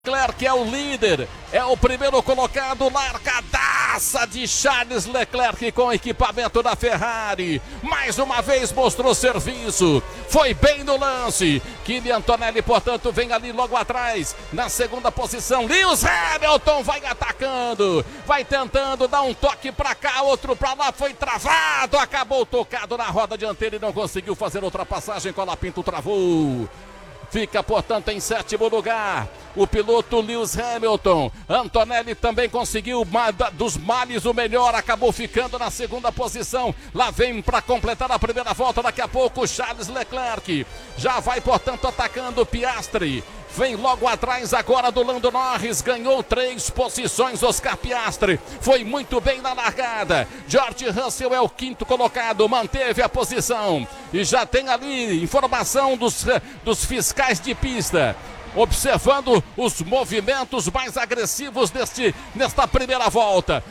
Leclerc é o líder, é o primeiro colocado, largadaça de Charles Leclerc com equipamento da Ferrari, mais uma vez mostrou serviço, foi bem no lance. Kimi Antonelli, portanto, vem ali logo atrás, na segunda posição. Lewis Hamilton vai atacando, vai tentando dar um toque pra cá, outro pra lá, foi travado, acabou tocado na roda dianteira e não conseguiu fazer ultrapassagem, Colapinto travou. Fica, portanto, em sétimo lugar o piloto Lewis Hamilton. Antonelli também conseguiu dos males o melhor, acabou ficando na segunda posição. Lá vem para completar a primeira volta daqui a pouco Charles Leclerc. Já vai, portanto, atacando Piastri. Vem logo atrás agora do Lando Norris, ganhou 3 posições Oscar Piastri, foi muito bem na largada. George Russell é o quinto colocado, manteve a posição e já tem ali informação dos fiscais de pista, observando os movimentos mais agressivos nesta primeira volta,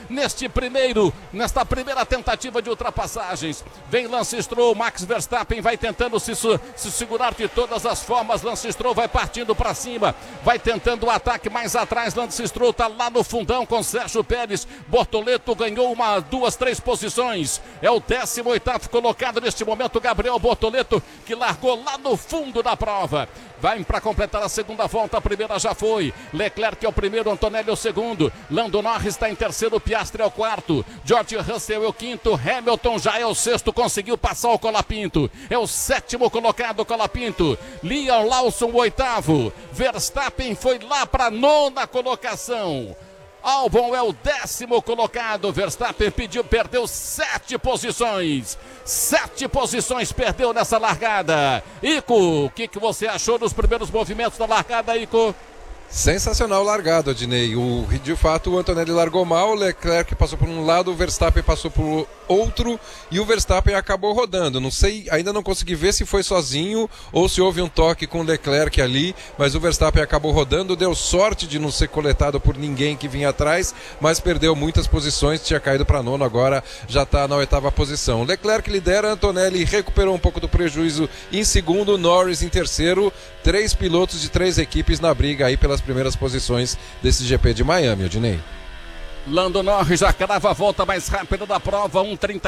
nesta primeira tentativa de ultrapassagens. Vem Lance Stroll, Max Verstappen vai tentando se segurar de todas as formas. Lance Stroll vai partindo para cima, vai tentando o ataque mais atrás. Lance Stroll está lá no fundão com Sérgio Pérez. Bortoleto ganhou 2, 3 posições, é o 18º colocado neste momento, Gabriel Bortoleto, que largou lá no fundo da prova. Vai para completar a segunda volta, a primeira já foi. Leclerc é o primeiro, Antonelli é o segundo. Lando Norris está em terceiro, Piastri é o quarto. George Russell é o quinto, Hamilton já é o sexto, conseguiu passar o Colapinto. É o sétimo colocado, Colapinto. Liam Lawson, o oitavo. Verstappen foi lá para a 9ª colocação. Albon é o 10º colocado. Verstappen perdeu 7 posições. 7 posições perdeu nessa largada. Ico, o que você achou dos primeiros movimentos da largada, Ico? Sensacional largada, Odinei. De fato, o Antonelli largou mal, o Leclerc passou por um lado, o Verstappen passou por outro e o Verstappen acabou rodando. Não sei, ainda não consegui ver se foi sozinho ou se houve um toque com o Leclerc ali, mas o Verstappen acabou rodando, deu sorte de não ser coletado por ninguém que vinha atrás, mas perdeu muitas posições, tinha caído para nono, agora já está na 8ª posição. Leclerc lidera, Antonelli recuperou um pouco do prejuízo em segundo, Norris em terceiro, 3 pilotos de 3 equipes na briga aí pelas primeiras posições desse GP de Miami, Odinei. Lando Norris já crava a volta mais rápida da prova,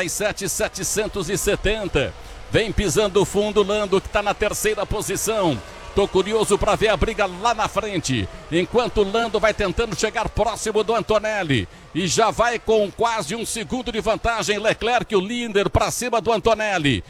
1:37.770. Vem pisando fundo Lando, que está na terceira posição. Tô curioso para ver a briga lá na frente, enquanto o Lando vai tentando chegar próximo do Antonelli e já vai com quase 1 segundo de vantagem. Leclerc, o líder, para cima do Antonelli,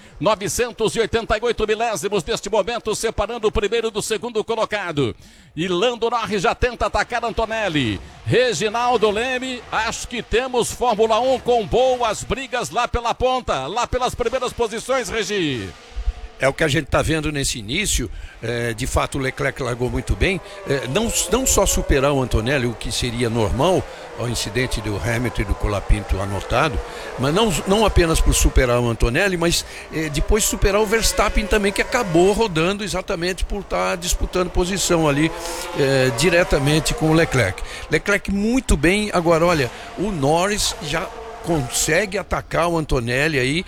988 milésimos neste momento, separando o primeiro do segundo colocado. E Lando Norris já tenta atacar Antonelli. Reginaldo Leme, acho que temos Fórmula 1 com boas brigas lá pela ponta, lá pelas primeiras posições, Regi. É o que a gente está vendo nesse início. De fato, o Leclerc largou muito bem. Não só superar o Antonelli, o que seria normal, ao incidente do Hamilton e do Colapinto anotado, mas não apenas por superar o Antonelli, mas depois superar o Verstappen também, que acabou rodando exatamente por estar disputando posição ali diretamente com o Leclerc. Leclerc muito bem. Agora, olha, o Norris já consegue atacar o Antonelli aí,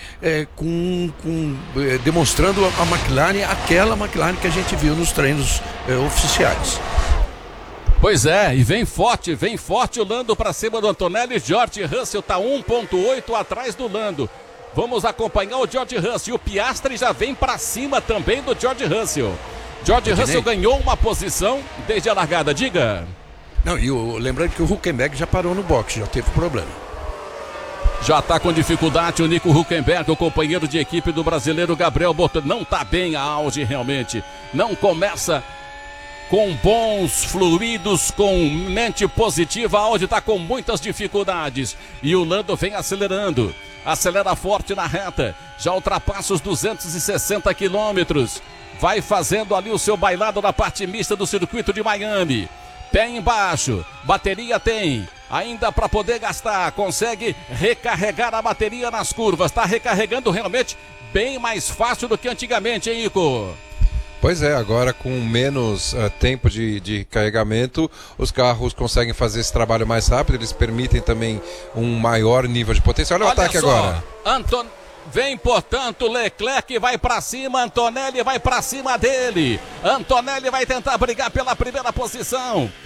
demonstrando a McLaren, aquela McLaren que a gente viu nos treinos oficiais. Pois é, e vem forte o Lando para cima do Antonelli. George Russell está 1,8 atrás do Lando. Vamos acompanhar o George Russell. O Piastri já vem para cima também do George Russell. George Russell ganhou uma posição desde a largada, diga. Não, e lembrando que o Hülkenberg já parou no boxe, já teve problema. Já está com dificuldade o Nico Hülkenberg, o companheiro de equipe do brasileiro Gabriel Bortoleto. Não está bem a Audi realmente. Não começa com bons fluidos, com mente positiva. A Audi está com muitas dificuldades. E o Lando vem acelerando. Acelera forte na reta. Já ultrapassa os 260 quilômetros. Vai fazendo ali o seu bailado na parte mista do circuito de Miami. Pé embaixo. Bateria tem. Ainda para poder gastar, consegue recarregar a bateria nas curvas. Está recarregando realmente bem mais fácil do que antigamente, hein, Ico? Pois é, agora com menos tempo de carregamento, os carros conseguem fazer esse trabalho mais rápido, eles permitem também um maior nível de potência. Olha o ataque agora. Vem, portanto, Leclerc vai para cima, Antonelli vai para cima dele. Antonelli vai tentar brigar pela primeira posição.